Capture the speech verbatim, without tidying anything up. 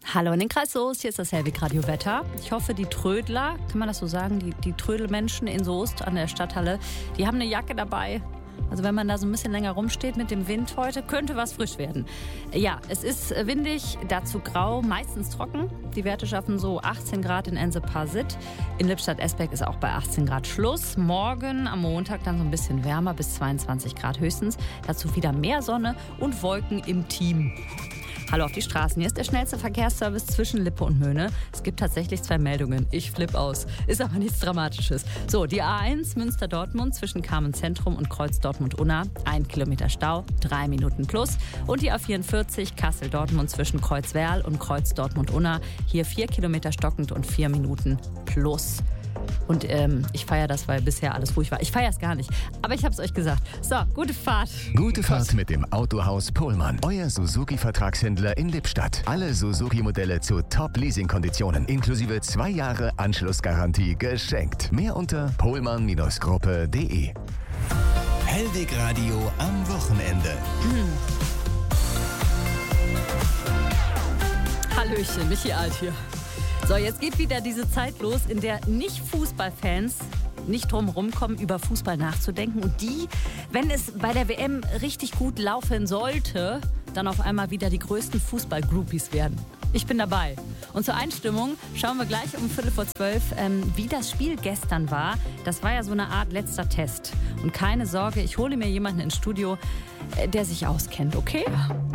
Hallo in den Kreis Soest, hier ist das Hellwig Radio Wetter. Ich hoffe, die Trödler, kann man das so sagen, die, die Trödelmenschen in Soest an der Stadthalle, die haben eine Jacke dabei. Also wenn man da so ein bisschen länger rumsteht mit dem Wind heute, könnte was frisch werden. Ja, es ist windig, dazu grau, meistens trocken. Die Werte schaffen so achtzehn Grad in Ense-Parsit. In Lippstadt-Esbeck ist auch bei achtzehn Grad Schluss. Morgen am Montag dann so ein bisschen wärmer, bis zweiundzwanzig Grad höchstens. Dazu wieder mehr Sonne und Wolken im Team. Hallo auf die Straßen. Hier ist der schnellste Verkehrsservice zwischen Lippe und Möhne. Es gibt tatsächlich zwei Meldungen. Ich flipp aus. Ist aber nichts Dramatisches. So, die A eins Münster-Dortmund zwischen Carmen-Zentrum und Kreuz Dortmund-Unna. Ein Kilometer Stau, drei Minuten plus. Und die A vierundvierzig Kassel-Dortmund zwischen Kreuz-Werl und Kreuz Dortmund-Unna. Hier vier Kilometer stockend und vier Minuten plus. Und ähm, ich feiere das, weil bisher alles ruhig war. Ich feiere es gar nicht, aber ich habe es euch gesagt. So, gute Fahrt. Gute Fahrt mit dem Autohaus Pohlmann. Euer Suzuki-Vertragshändler in Lippstadt. Alle Suzuki-Modelle zu Top-Leasing-Konditionen. Inklusive zwei Jahre Anschlussgarantie geschenkt. Mehr unter pohlmann Bindestrich gruppe punkt de. Hellwig Radio am Wochenende. Hm. Hallöchen, Michi Alt hier. So, jetzt geht wieder diese Zeit los, in der Nicht-Fußballfans nicht drum rumkommen, über Fußball nachzudenken. Und die, wenn es bei der W M richtig gut laufen sollte, dann auf einmal wieder die größten Fußball-Groupies werden. Ich bin dabei. Und zur Einstimmung schauen wir gleich um Viertel vor zwölf, ähm, wie das Spiel gestern war. Das war ja so eine Art letzter Test. Und keine Sorge, ich hole mir jemanden ins Studio, äh, der sich auskennt, okay?